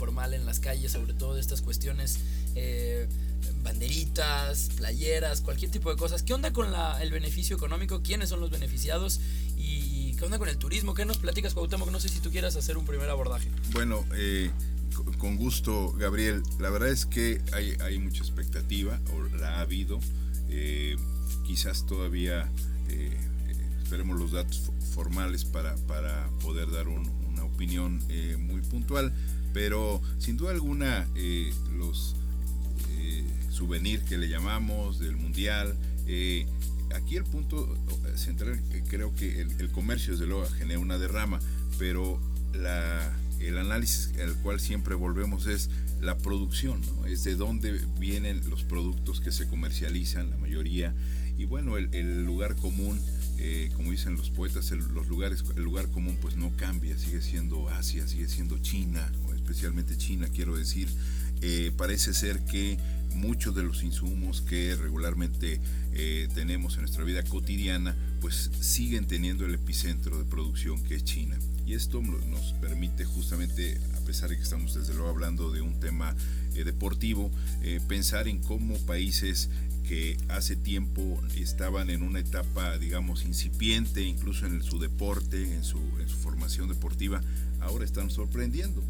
informal en las calles, sobre todo de estas cuestiones, banderitas, playeras, cualquier tipo de cosas. ¿Qué onda con el beneficio económico? ¿Quiénes son los beneficiados? ¿Y qué onda con el turismo? ¿Qué nos platicas, Cuauhtémoc? No sé si tú quieras hacer un primer abordaje. Bueno, con gusto, Gabriel. La verdad es que hay mucha expectativa, o la ha habido. Quizás todavía esperemos los datos formales para poder dar una opinión muy puntual, pero sin duda alguna los souvenirs que le llamamos del Mundial, aquí el punto central, creo que el comercio desde luego genera una derrama, pero el análisis al cual siempre volvemos es la producción, ¿no? Es de dónde vienen los productos que se comercializan, la mayoría, y bueno, el lugar común, como dicen los poetas, el lugar común pues no cambia, sigue siendo Asia, sigue siendo China, o especialmente China, quiero decir. Parece ser que muchos de los insumos que regularmente tenemos en nuestra vida cotidiana pues siguen teniendo el epicentro de producción, que es China, y esto nos permite justamente, a pesar de que estamos desde luego hablando de un tema deportivo, pensar en cómo países que hace tiempo estaban en una etapa, digamos, incipiente, incluso en su deporte, en su formación deportiva, ahora están sorprendiendo.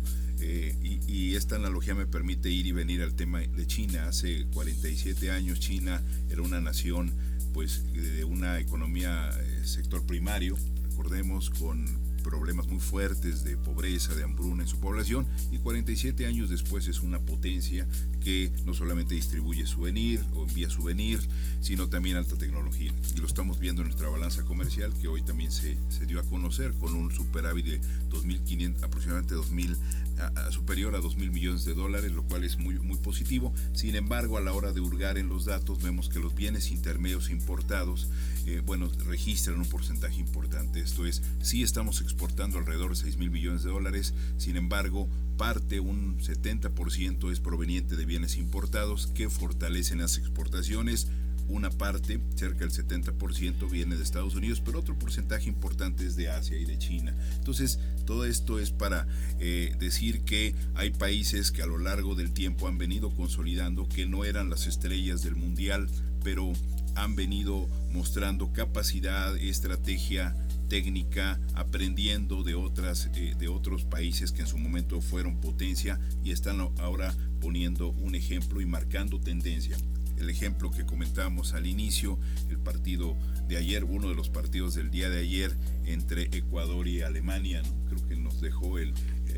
Y esta analogía me permite ir y venir al tema de China. Hace 47 años China era una nación pues de una economía sector primario, recordemos, con problemas muy fuertes de pobreza, de hambruna en su población, y 47 años después es una potencia que no solamente distribuye souvenir o envía souvenir, sino también alta tecnología, y lo estamos viendo en nuestra balanza comercial, que hoy también se dio a conocer con un superávit de 2.500, aproximadamente 2.000, superior a 2.000 millones de dólares, lo cual es muy, muy positivo. Sin embargo, a la hora de hurgar en los datos, vemos que los bienes intermedios importados, registran un porcentaje importante. Esto es, sí estamos exportando alrededor de 6.000 millones de dólares, sin embargo, un 70% es proveniente de bienes importados que fortalecen las exportaciones. Una parte, cerca del 70%, viene de Estados Unidos, pero otro porcentaje importante es de Asia y de China. Entonces, todo esto es para decir que hay países que a lo largo del tiempo han venido consolidando, que no eran las estrellas del Mundial, pero han venido mostrando capacidad, estrategia, técnica, aprendiendo de otros países que en su momento fueron potencia y están ahora poniendo un ejemplo y marcando tendencia. El ejemplo que comentábamos al inicio, el partido de ayer, uno de los partidos del día de ayer entre Ecuador y Alemania, ¿no? Creo que nos dejó en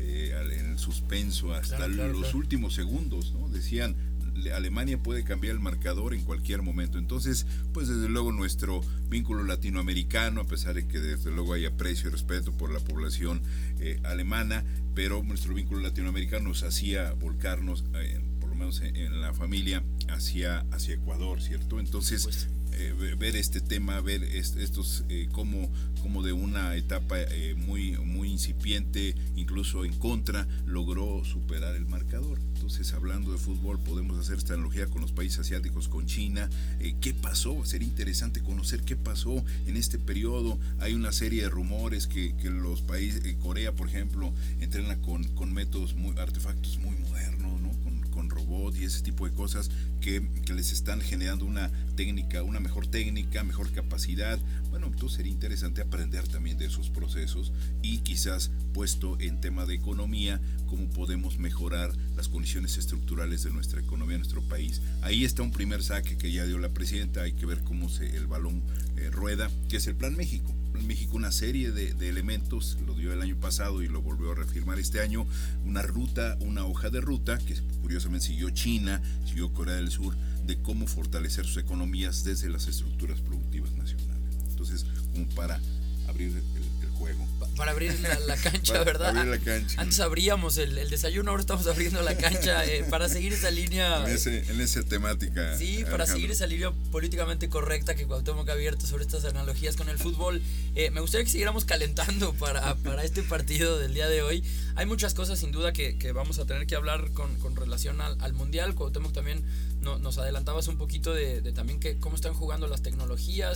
el suspenso hasta los últimos segundos, ¿no? Decían, Alemania puede cambiar el marcador en cualquier momento. Entonces, pues desde luego nuestro vínculo latinoamericano, a pesar de que desde luego hay aprecio y respeto por la población alemana, pero nuestro vínculo latinoamericano nos hacía volcarnos, por lo menos en la familia, hacia Ecuador, ¿cierto? Entonces, ver este tema, ver estos como de una etapa muy, muy incipiente, incluso en contra, logró superar el marcador. Entonces, hablando de fútbol, podemos hacer esta analogía con los países asiáticos, con China. ¿Qué pasó? Sería interesante conocer qué pasó en este periodo. Hay una serie de rumores que los países, Corea, por ejemplo, entrena con métodos, artefactos muy modernos, ¿no? Con robots y ese tipo de cosas que les están generando una mejor técnica, mejor capacidad. Bueno, entonces sería interesante aprender también de esos procesos y quizás, puesto en tema de economía, cómo podemos mejorar las condiciones estructurales de nuestra economía, nuestro país. Ahí está un primer saque que ya dio la presidenta. Hay que ver cómo el balón rueda, que es el Plan México. En México, una serie de elementos, lo dio el año pasado y lo volvió a reafirmar este año, una hoja de ruta que curiosamente siguió China, siguió Corea del Sur, de cómo fortalecer sus economías desde las estructuras productivas nacionales. Entonces, como para abrir el juego. Para abrir la cancha, ¿verdad? Abrir la cancha. Antes abríamos el desayuno, ahora estamos abriendo la cancha para seguir esa línea. En esa temática. Sí, para seguir esa línea políticamente correcta que Cuauhtémoc ha abierto sobre estas analogías con el fútbol. Me gustaría que siguiéramos calentando para este partido del día de hoy. Hay muchas cosas sin duda que vamos a tener que hablar con relación al Mundial. Cuauhtémoc también nos adelantabas un poquito de también cómo están jugando las tecnologías.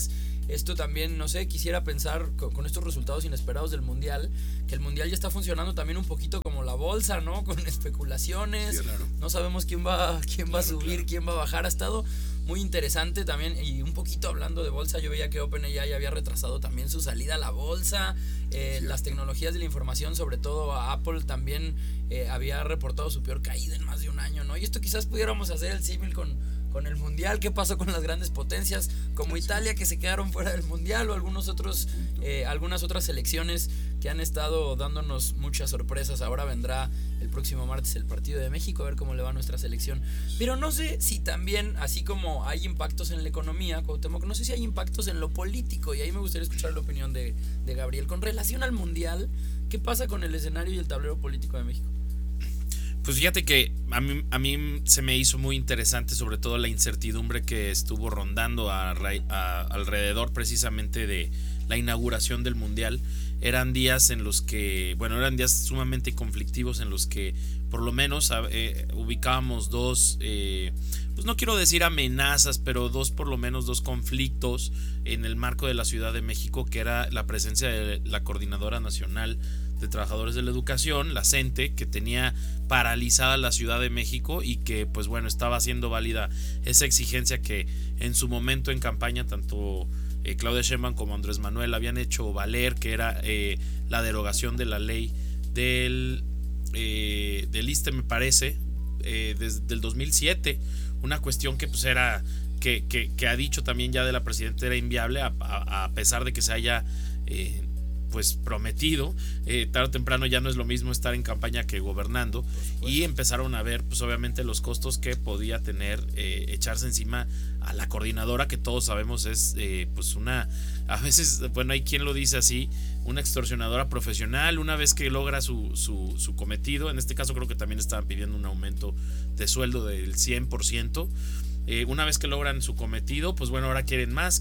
esto también, no sé, quisiera pensar con estos resultados inesperados del Mundial, que el Mundial ya está funcionando también un poquito como la bolsa, ¿no? Con especulaciones, sí, claro. No sabemos quién va a subir, claro. Quién va a bajar. Ha estado muy interesante también, y un poquito hablando de bolsa, yo veía que OpenAI había retrasado también su salida a la bolsa. Las tecnologías de la información, sobre todo a Apple, también había reportado su peor caída en más de un año, ¿no? Y esto quizás pudiéramos hacer el símil con el Mundial. ¿Qué pasó con las grandes potencias como Italia, que se quedaron fuera del Mundial, o algunas otras selecciones que han estado dándonos muchas sorpresas? Ahora vendrá el próximo martes el partido de México, a ver cómo le va a nuestra selección. Pero no sé si también, así como hay impactos en la economía, Cuauhtémoc, no sé si hay impactos en lo político, y ahí me gustaría escuchar la opinión de Gabriel. Con relación al Mundial, ¿qué pasa con el escenario y el tablero político de México? Pues fíjate que a mí se me hizo muy interesante, sobre todo la incertidumbre que estuvo rondando alrededor precisamente de la inauguración del Mundial. Eran días en los que, eran días sumamente conflictivos, en los que por lo menos ubicábamos dos, pues no quiero decir amenazas, pero por lo menos dos conflictos en el marco de la Ciudad de México, que era la presencia de la Coordinadora Nacional de Trabajadores de la Educación, la CENTE, que tenía paralizada la Ciudad de México y que estaba haciendo válida esa exigencia que en su momento en campaña tanto Claudia Sheinbaum como Andrés Manuel habían hecho valer, que era la derogación de la ley del ISSSTE, me parece, desde el 2007, una cuestión que era que ha dicho también ya de la presidenta era inviable, a pesar de que se haya prometido. Tarde o temprano ya no es lo mismo estar en campaña que gobernando, y empezaron a ver obviamente los costos que podía tener echarse encima a la coordinadora, que todos sabemos es a veces, hay quien lo dice así, una extorsionadora profesional. Una vez que logra su cometido, en este caso creo que también estaban pidiendo un aumento de sueldo del 100%. Una vez que logran su cometido, ahora quieren más.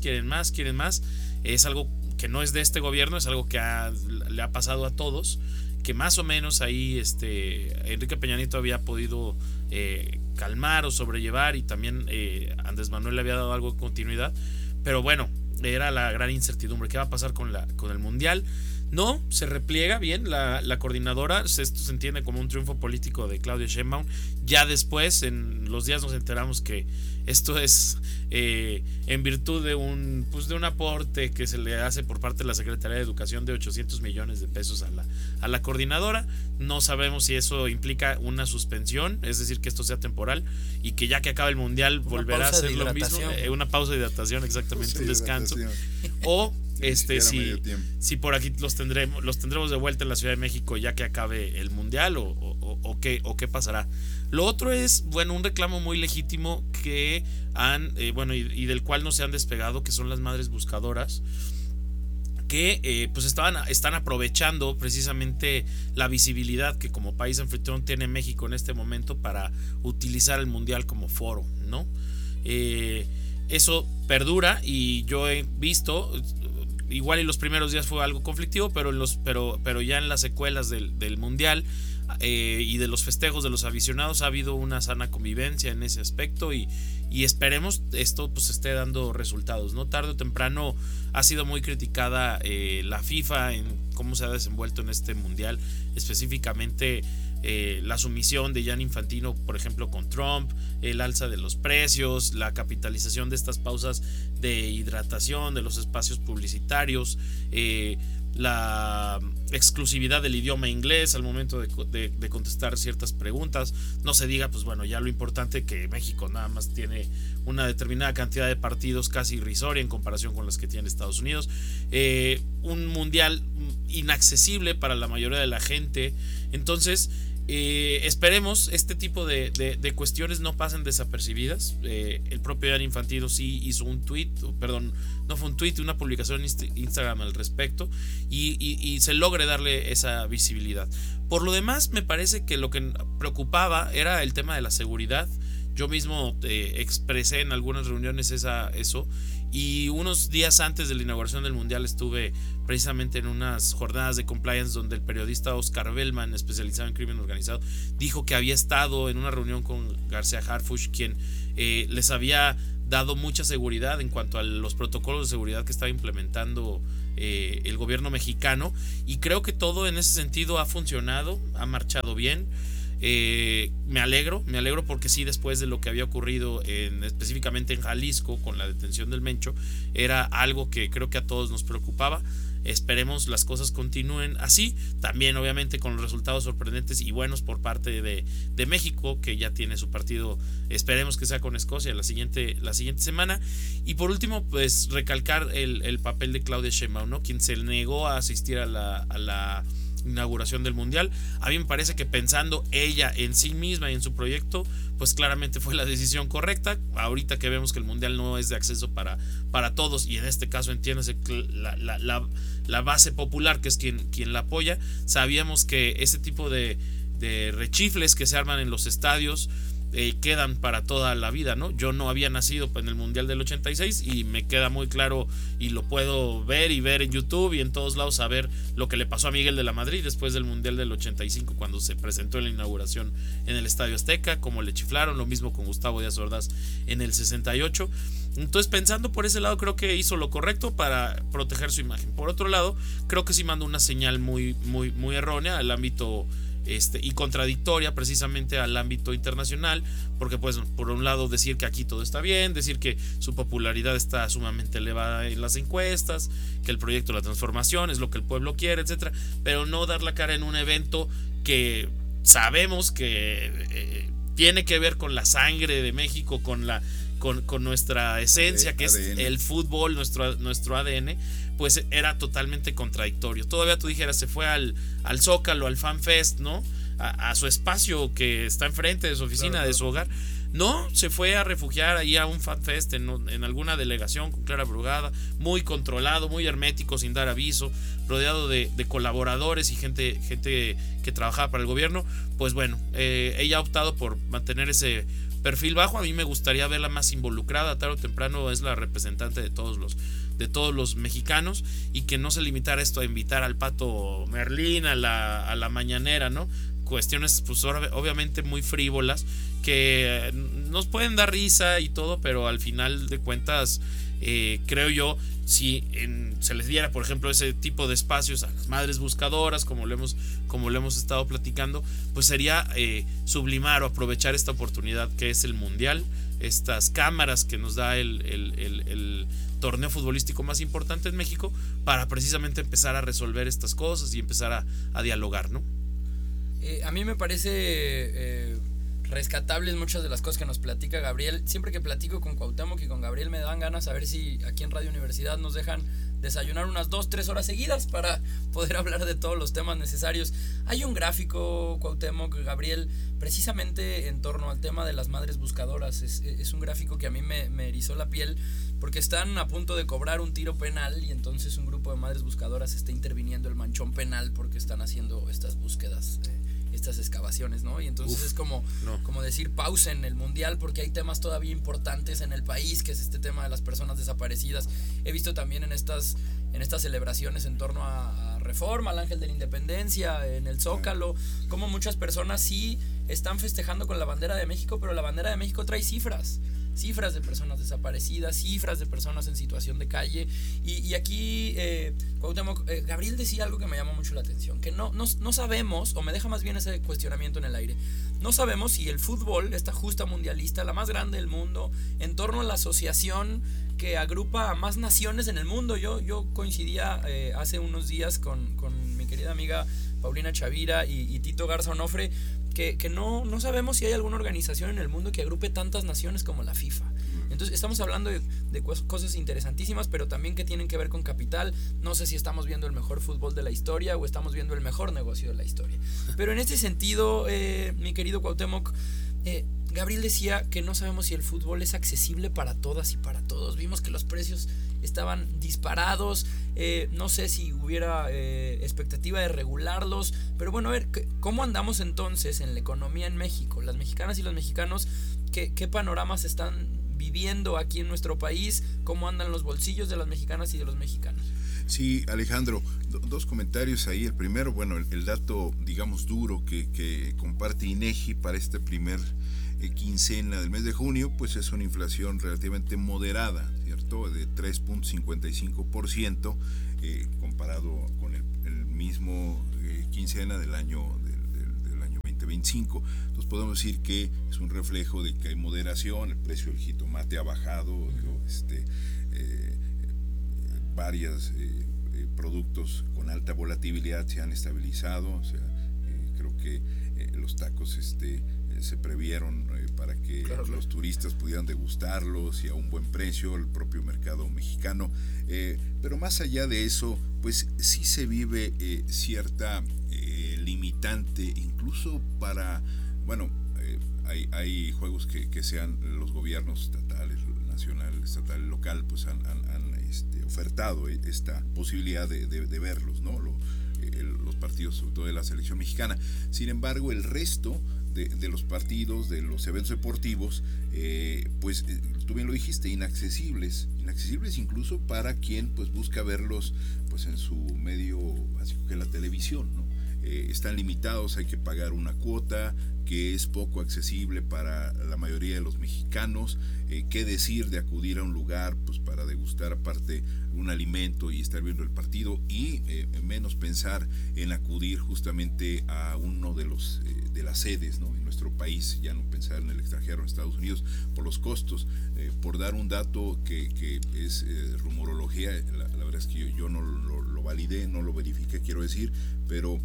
Es algo que no es de este gobierno, es algo que le ha pasado a todos, que más o menos ahí Enrique Peña Nieto había podido calmar o sobrellevar, y también Andrés Manuel le había dado algo de continuidad, pero era la gran incertidumbre. ¿Qué va a pasar con el Mundial? No, se repliega bien la coordinadora. Esto se entiende como un triunfo político de Claudia Sheinbaum. Ya después, en los días, nos enteramos que esto es en virtud de un aporte que se le hace por parte de la Secretaría de Educación de 800 millones de pesos a la coordinadora. No sabemos si eso implica una suspensión, es decir, que esto sea temporal y que ya que acabe el Mundial volverá a ser lo mismo. Una pausa de hidratación, exactamente, un descanso. O si por aquí los tendremos de vuelta en la Ciudad de México ya que acabe el Mundial, o qué pasará. Lo otro es un reclamo muy legítimo que han y del cual no se han despegado, que son las madres buscadoras, que están aprovechando precisamente la visibilidad que como país anfitrión tiene México en este momento para utilizar el Mundial como foro, ¿no? Eso perdura, y yo he visto, igual en los primeros días fue algo conflictivo, pero ya en las secuelas del Mundial y de los festejos de los aficionados ha habido una sana convivencia en ese aspecto, y esperemos esto esté dando resultados, ¿no? Tarde o temprano ha sido muy criticada la FIFA en cómo se ha desenvuelto en este Mundial, específicamente la sumisión de Gianni Infantino, por ejemplo, con Trump, el alza de los precios, la capitalización de estas pausas de hidratación, de los espacios publicitarios, la exclusividad del idioma inglés al momento de contestar ciertas preguntas. No se diga, ya lo importante que México nada más tiene una determinada cantidad de partidos casi irrisoria en comparación con las que tiene Estados Unidos. Un mundial inaccesible para la mayoría de la gente. Entonces, esperemos este tipo de cuestiones no pasen desapercibidas. El propio Gianni Infantino sí hizo un tweet, no fue un tweet, una publicación en Instagram al respecto, y se logre darle esa visibilidad. Por lo demás, me parece que lo que preocupaba era el tema de la seguridad. Yo mismo expresé en algunas reuniones eso, y unos días antes de la inauguración del Mundial estuve precisamente en unas jornadas de compliance donde el periodista Oscar Bellman, especializado en crimen organizado, dijo que había estado en una reunión con García Harfuch, quien les había dado mucha seguridad en cuanto a los protocolos de seguridad que estaba implementando el gobierno mexicano, y creo que todo en ese sentido ha funcionado, ha marchado bien. Me alegro porque sí, después de lo que había ocurrido específicamente en Jalisco con la detención del Mencho, era algo que creo que a todos nos preocupaba. Esperemos las cosas continúen así, también obviamente con los resultados sorprendentes y buenos por parte de México, que ya tiene su partido, esperemos que sea con Escocia la siguiente semana. Y por último, pues recalcar el papel de Claudia Sheinbaum, ¿no? Quien se negó a asistir a la inauguración del Mundial. A mí me parece que pensando ella en sí misma y en su proyecto, pues claramente fue la decisión correcta. Ahorita que vemos que el Mundial no es de acceso para todos, y en este caso entiéndase la base popular, que es quien la apoya, sabíamos que ese tipo de rechifles que se arman en los estadios quedan para toda la vida, ¿no? Yo no había nacido en el Mundial del 86 y me queda muy claro, y lo puedo ver en YouTube y en todos lados, saber lo que le pasó a Miguel de la Madrid después del Mundial del 85, cuando se presentó en la inauguración en el Estadio Azteca, como le chiflaron, lo mismo con Gustavo Díaz Ordaz en el 68. Entonces, pensando por ese lado, creo que hizo lo correcto para proteger su imagen. Por otro lado, creo que sí mandó una señal muy, muy, muy errónea al ámbito y contradictoria precisamente al ámbito internacional, porque pues por un lado decir que aquí todo está bien, decir que su popularidad está sumamente elevada en las encuestas, que el proyecto de la transformación es lo que el pueblo quiere, etcétera, pero no dar la cara en un evento que sabemos que tiene que ver con la sangre de México, con nuestra esencia, que ADN. Es el fútbol, nuestro ADN. Pues era totalmente contradictorio. Todavía tú dijeras, se fue al Zócalo, al FanFest, ¿no? A su espacio que está enfrente de su oficina, claro, de su hogar. No, se fue a refugiar ahí a un FanFest en alguna delegación con Clara Brugada, muy controlado, muy hermético, sin dar aviso, rodeado de colaboradores y gente que trabajaba para el gobierno. Pues bueno, ella ha optado por mantener ese perfil bajo. A mí me gustaría verla más involucrada, tarde o temprano es la representante de todos los mexicanos, y que no se limitara esto a invitar al Pato Merlín a la mañanera, ¿no? Cuestiones pues obviamente muy frívolas que nos pueden dar risa y todo, pero al final de cuentas creo yo, si se les diera por ejemplo ese tipo de espacios a las madres buscadoras, como lo hemos estado platicando, pues sería sublimar o aprovechar esta oportunidad que es el Mundial, estas cámaras que nos da el torneo futbolístico más importante en México, para precisamente empezar a resolver estas cosas y empezar a dialogar, ¿no? A mí me parece rescatables muchas de las cosas que nos platica Gabriel. Siempre que platico con Cuauhtémoc y con Gabriel me dan ganas a ver si aquí en Radio Universidad nos dejan desayunar unas 2-3 horas seguidas para poder hablar de todos los temas necesarios. Hay un gráfico, Cuauhtémoc, Gabriel, precisamente en torno al tema de las madres buscadoras. Es un gráfico que a mí me erizó la piel, porque están a punto de cobrar un tiro penal y entonces un grupo de madres buscadoras está interviniendo el manchón penal porque están haciendo estas búsquedas, estas excavaciones, ¿no? Y entonces es como decir pausa en el Mundial, porque hay temas todavía importantes en el país, que es este tema de las personas desaparecidas. He visto también en estas celebraciones en torno a Reforma, al Ángel de la Independencia, en el Zócalo, como muchas personas sí están festejando con la bandera de México, pero la bandera de México trae cifras de personas desaparecidas, cifras de personas en situación de calle, y aquí Cuauhtémoc, Gabriel decía algo que me llamó mucho la atención, que no sabemos, o me deja más bien ese cuestionamiento en el aire, no sabemos si el fútbol, esta justa mundialista, la más grande del mundo, en torno a la asociación que agrupa a más naciones en el mundo. Yo coincidía hace unos días con mi querida amiga Paulina Chavira y Tito Garza Onofre, que no sabemos si hay alguna organización en el mundo que agrupe tantas naciones como la FIFA. Entonces estamos hablando de cosas interesantísimas, pero también que tienen que ver con capital. No sé si estamos viendo el mejor fútbol de la historia o estamos viendo el mejor negocio de la historia. Pero en este sentido, mi querido Cuauhtémoc, Gabriel decía que no sabemos si el fútbol es accesible para todas y para todos. Vimos que los precios estaban disparados, no sé si hubiera expectativa de regularlos, pero bueno, a ver, ¿cómo andamos entonces en la economía en México? Las mexicanas y los mexicanos, ¿qué panoramas están viviendo aquí en nuestro país? ¿Cómo andan los bolsillos de las mexicanas y de los mexicanos? Sí, Alejandro, dos comentarios ahí. El primero, bueno, el dato, digamos, duro que comparte INEGI para este primer quincena del mes de junio, pues es una inflación relativamente moderada, ¿cierto? De 3.55%, comparado con el mismo quincena del año 2025. Entonces podemos decir que es un reflejo de que hay moderación, el precio del jitomate ha bajado, varios productos con alta volatilidad se han estabilizado, o sea, creo que los tacos se previeron para que los turistas pudieran degustarlos y a un buen precio, el propio mercado mexicano, pero más allá de eso, pues sí se vive cierta limitante, incluso para, bueno, hay juegos que sean los gobiernos estatales, nacional, estatal, local, pues han ofertado esta posibilidad de verlos, ¿no? Los partidos, sobre todo de la selección mexicana. Sin embargo, el resto de los partidos, de los eventos deportivos, pues tú bien lo dijiste, inaccesibles incluso para quien pues busca verlos pues en su medio básico, que es la televisión, ¿no? Están limitados, hay que pagar una cuota que es poco accesible para la mayoría de los mexicanos. ¿Qué decir de acudir a un lugar pues para degustar aparte un alimento y estar viendo el partido? Y menos pensar en acudir justamente a uno de las sedes, ¿no? En nuestro país, ya no pensar en el extranjero, en Estados Unidos, por los costos. Por dar un dato que es rumorología, la verdad es que yo no lo validé, no lo verifiqué, quiero decir, pero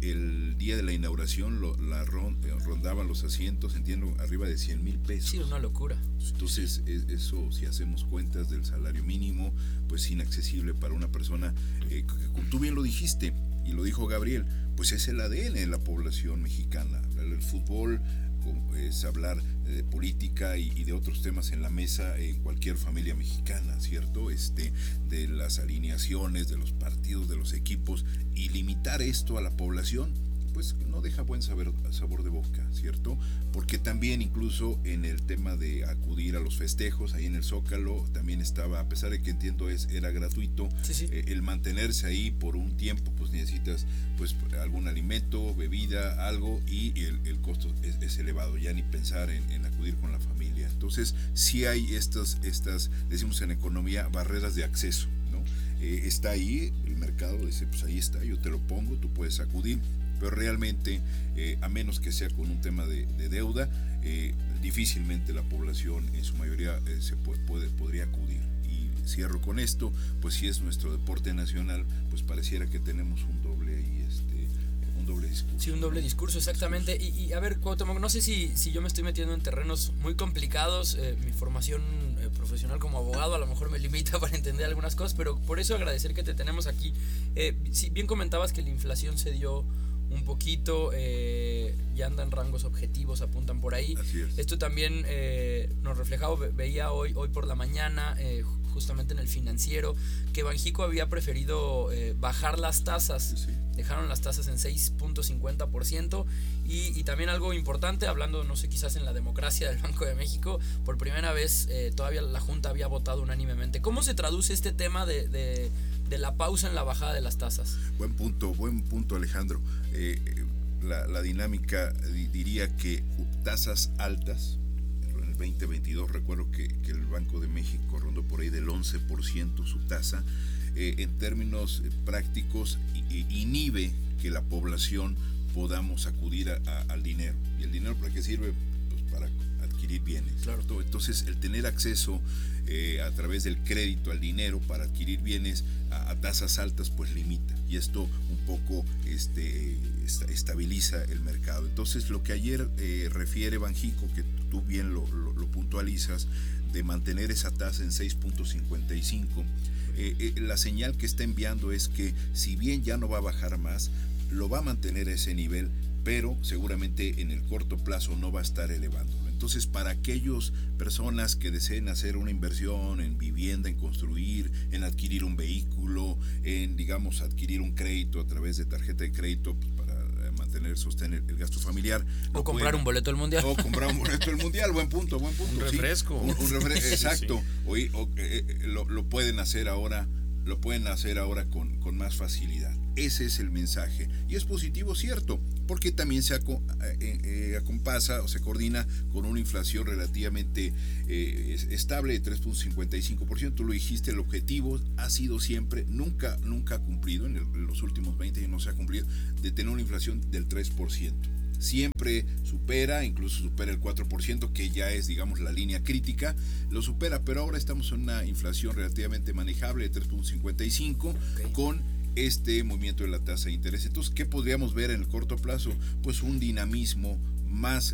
el día de la inauguración rondaban los asientos, entiendo, arriba de 100,000 pesos. Sí, una locura. Entonces, eso, si hacemos cuentas del salario mínimo, pues inaccesible para una persona, como tú bien lo dijiste, y lo dijo Gabriel, pues es el ADN de la población mexicana. El fútbol es hablar de política y de otros temas en la mesa en cualquier familia mexicana, ¿cierto? De las alineaciones, de los partidos, de los equipos, y limitar esto a la población, pues no deja buen sabor de boca, ¿cierto? Porque también incluso en el tema de acudir a los festejos, ahí en el Zócalo, también estaba, a pesar de que entiendo era gratuito, sí. El mantenerse ahí por un tiempo, pues necesitas pues algún alimento, bebida, algo, y el costo es elevado, ya ni pensar en acudir con la familia. Entonces sí hay estas, decimos en economía, barreras de acceso, ¿no? Está ahí, el mercado dice, pues ahí está, yo te lo pongo, tú puedes acudir, pero realmente, a menos que sea con un tema de deuda, difícilmente la población en su mayoría podría acudir. Y cierro con esto, pues si es nuestro deporte nacional, pues pareciera que tenemos un doble discurso. Sí, un doble discurso, exactamente. Y a ver, Cuauhtémoc, no sé si yo me estoy metiendo en terrenos muy complicados. Mi formación profesional como abogado a lo mejor me limita para entender algunas cosas, pero por eso agradecer que te tenemos aquí. Si bien comentabas que la inflación se dio un poquito, ya andan rangos objetivos, apuntan por ahí. Así es. Esto también nos reflejaba, veía hoy por la mañana, justamente en el Financiero, que Banxico había preferido bajar las tasas. Sí. Dejaron las tasas en 6.50%, y también algo importante, hablando, no sé, quizás en la democracia del Banco de México, por primera vez todavía la Junta había votado unánimemente. ¿Cómo se traduce este tema de la pausa en la bajada de las tasas? Buen punto, Alejandro. La dinámica, diría que tasas altas. En el 2022 recuerdo que el Banco de México rondó por ahí del 11% su tasa. En términos prácticos, inhibe que la población podamos acudir al dinero. ¿Y el dinero para qué sirve? Pues para adquirir bienes. Claro. Entonces, el tener acceso a través del crédito al dinero para adquirir bienes a tasas altas, pues limita, y esto un poco estabiliza el mercado. Entonces, lo que ayer refiere Banxico, que tú bien lo puntualizas, de mantener esa tasa en 6.55, la señal que está enviando es que, si bien ya no va a bajar más, lo va a mantener a ese nivel, pero seguramente en el corto plazo no va a estar elevándolo. Entonces, para aquellas personas que deseen hacer una inversión en vivienda, en construir, en adquirir un vehículo, en, digamos, adquirir un crédito a través de tarjeta de crédito, pues, para sostener el gasto familiar. O comprar un boleto del Mundial. O comprar un boleto del Mundial, buen punto. Un refresco. Un refresco, exacto. Sí. Lo pueden hacer ahora con más facilidad. Ese es el mensaje. Y es positivo, cierto, porque también se acompasa o se coordina con una inflación relativamente estable de 3.55%. Tú lo dijiste, el objetivo ha sido siempre, nunca ha cumplido, en los últimos 20 años no se ha cumplido, de tener una inflación del 3%. Siempre supera, incluso supera el 4%, que ya es, digamos, la línea crítica, lo supera, pero ahora estamos en una inflación relativamente manejable de 3.55%, con este movimiento de la tasa de interés. Entonces, ¿qué podríamos ver en el corto plazo? Pues un dinamismo más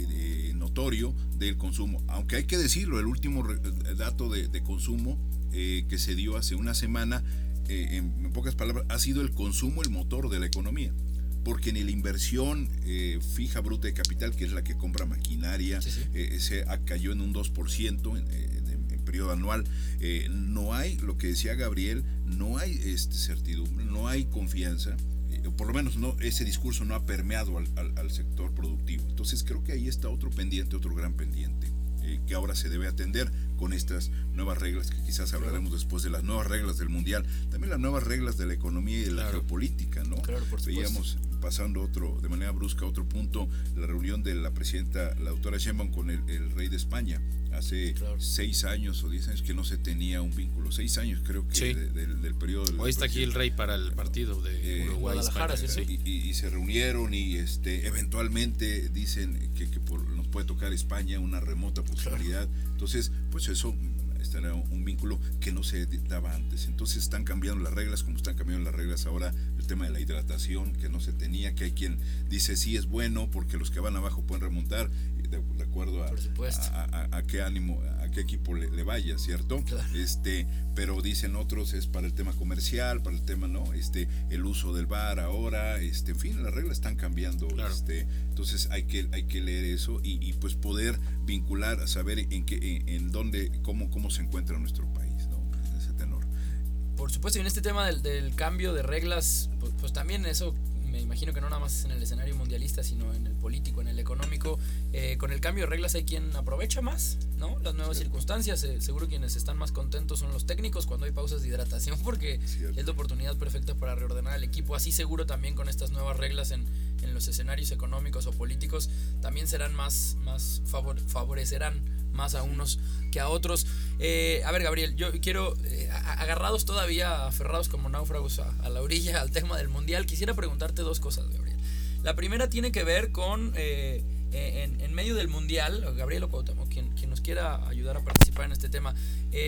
notorio del consumo, aunque hay que decirlo, el último dato de consumo que se dio hace una semana, en pocas palabras, ha sido el consumo el motor de la economía, porque en la inversión fija bruta de capital, que es la que compra maquinaria, se cayó en un 2% en periodo anual. No hay, lo que decía Gabriel, no hay certidumbre, no hay confianza, por lo menos no, ese discurso no ha permeado al sector productivo. Entonces creo que ahí está otro pendiente, otro gran pendiente, que ahora se debe atender con estas nuevas reglas, que quizás hablaremos después de las nuevas reglas del mundial, también las nuevas reglas de la economía y de la geopolítica, ¿no? Claro, por supuesto. Veíamos, pasando de manera brusca a otro punto, la reunión de la presidenta, la doctora Sheinbaum, con el rey de España, hace 6 años o 10 años que no se tenía un vínculo, 6 años creo que del periodo. Hoy está aquí el rey para el partido de Uruguay, Guadalajara, y se reunieron y eventualmente dicen que nos puede tocar España una remota posibilidad. Entonces, pues eso estará un vínculo que no se daba antes. Entonces están cambiando las reglas, como están cambiando las reglas ahora, el tema de la hidratación, que no se tenía, que hay quien dice sí es bueno porque los que van abajo pueden remontar, de acuerdo a qué ánimo, a qué equipo le vaya, ¿cierto? Claro. Pero dicen otros es para el tema comercial, para el tema, ¿no? El uso del VAR ahora, en fin, las reglas están cambiando. Claro. Entonces hay que leer eso y pues poder vincular, saber en dónde, cómo se encuentra nuestro país, ¿no? En ese tenor. Por supuesto, y en este tema del cambio de reglas, pues también eso me imagino que no nada más es en el escenario mundialista, sino en el político, en el económico. Con el cambio de reglas hay quien aprovecha más, ¿no? Las nuevas circunstancias. Seguro quienes están más contentos son los técnicos cuando hay pausas de hidratación, porque es la oportunidad perfecta para reordenar el equipo. Así seguro también con estas nuevas reglas en los escenarios económicos o políticos también serán favorecerán más a unos que a otros. A ver, Gabriel, yo quiero, agarrados todavía, aferrados como náufragos a la orilla al tema del mundial, quisiera preguntarte 2 cosas, Gabriel. La primera tiene que ver con en medio del mundial, Gabriel o Cuauhtémoc, quien nos quiera ayudar a participar en este tema,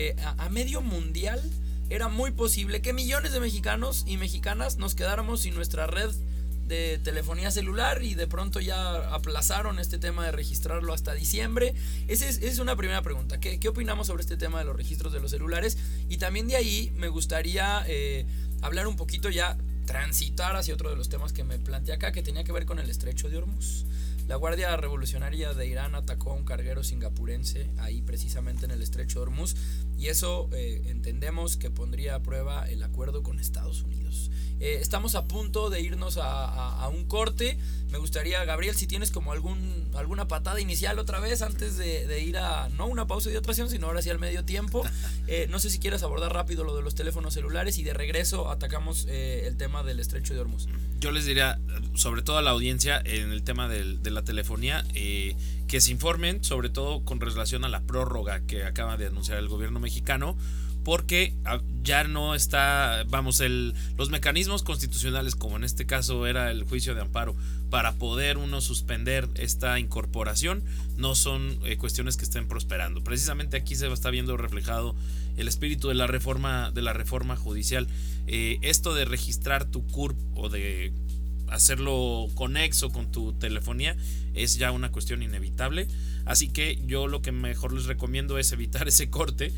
a medio mundial era muy posible que millones de mexicanos y mexicanas nos quedáramos sin nuestra red de telefonía celular, y de pronto ya aplazaron este tema de registrarlo hasta diciembre. Esa es una primera pregunta. ¿Qué opinamos sobre este tema de los registros de los celulares? Y también de ahí me gustaría hablar un poquito, ya transitar hacia otro de los temas que me planteé acá, que tenía que ver con el estrecho de Hormuz. La Guardia Revolucionaria de Irán atacó a un carguero singapurense ahí precisamente en el estrecho de Hormuz, y eso entendemos que pondría a prueba el acuerdo con Estados Unidos. Estamos a punto de irnos a un corte. Me gustaría, Gabriel, si tienes como alguna patada inicial otra vez antes de ir a, no una pausa de hidratación, sino ahora sí al medio tiempo. No sé si quieres abordar rápido lo de los teléfonos celulares y de regreso atacamos el tema del estrecho de Hormuz. Yo les diría, sobre todo a la audiencia, en el tema de la telefonía, que se informen, sobre todo con relación a la prórroga que acaba de anunciar el gobierno mexicano, porque ya no está, los mecanismos constitucionales, como en este caso era el juicio de amparo, para poder uno suspender esta incorporación, no son cuestiones que estén prosperando. Precisamente aquí se está viendo reflejado el espíritu de la reforma judicial. Esto de registrar tu CURP o de hacerlo conexo con tu telefonía es ya una cuestión inevitable, así que yo lo que mejor les recomiendo es evitar ese corte.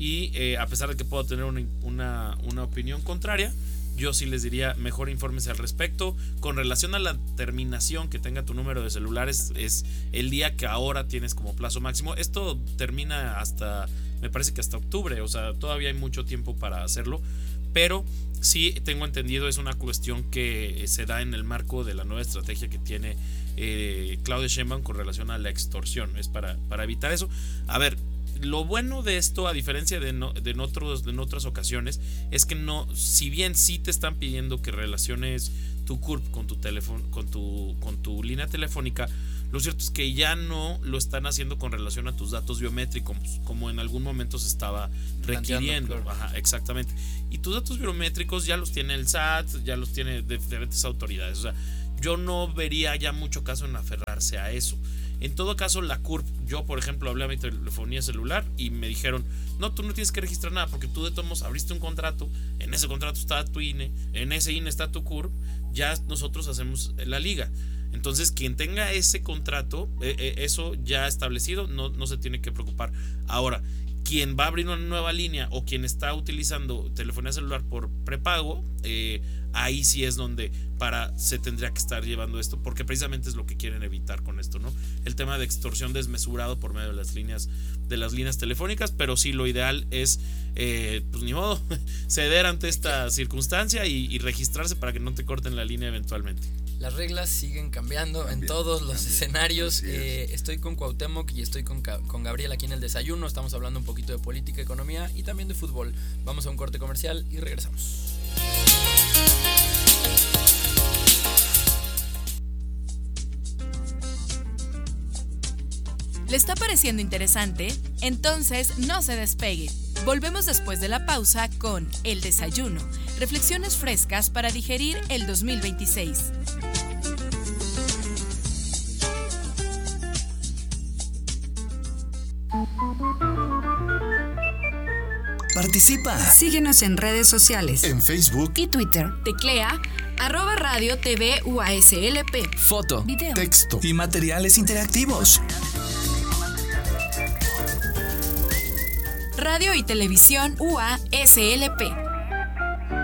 Y a pesar de que puedo tener una opinión contraria, yo sí les diría mejor infórmense al respecto. Con relación a la terminación que tenga tu número de celulares, es el día que ahora tienes como plazo máximo. Esto termina me parece que hasta octubre, o sea, todavía hay mucho tiempo para hacerlo. Pero sí tengo entendido, es una cuestión que se da en el marco de la nueva estrategia que tiene Claudia Sheinbaum con relación a la extorsión. Es para evitar eso. A ver, lo bueno de esto, a diferencia de en otras ocasiones, es que no, si bien sí te están pidiendo que relaciones tu CURP con tu teléfono, con tu línea telefónica, lo cierto es que ya no lo están haciendo con relación a tus datos biométricos, como en algún momento se estaba requiriendo. Claro. Ajá, exactamente. Y tus datos biométricos ya los tiene el SAT, ya los tiene diferentes autoridades. O sea, yo no vería ya mucho caso en aferrarse a eso. En todo caso, la CURP, yo por ejemplo hablé a mi telefonía celular y me dijeron, no, tú no tienes que registrar nada porque tú de todos modos abriste un contrato, en ese contrato está tu INE, en ese INE está tu CURP, ya nosotros hacemos la liga. Entonces, quien tenga ese contrato, eso ya establecido, no se tiene que preocupar. Ahora, quien va a abrir una nueva línea o quien está utilizando telefonía celular por prepago, ahí sí es donde se tendría que estar llevando esto, porque precisamente es lo que quieren evitar con esto, ¿no? El tema de extorsión desmesurado por medio de las líneas telefónicas, pero sí lo ideal es, pues ni modo, ceder ante esta circunstancia y registrarse para que no te corten la línea eventualmente. Las reglas siguen cambiando en todos los escenarios. Estoy con Cuauhtémoc y estoy con Gabriel aquí en el desayuno. Estamos hablando un poquito de política, economía y también de fútbol. Vamos a un corte comercial y regresamos. ¿Le está pareciendo interesante? Entonces no se despegue. Volvemos después de la pausa con El Desayuno. Reflexiones frescas para digerir el 2026. Participa. Síguenos en redes sociales. En Facebook y Twitter. Teclea @Radio TV UASLP. Foto, video, texto y materiales interactivos. Radio y Televisión UASLP.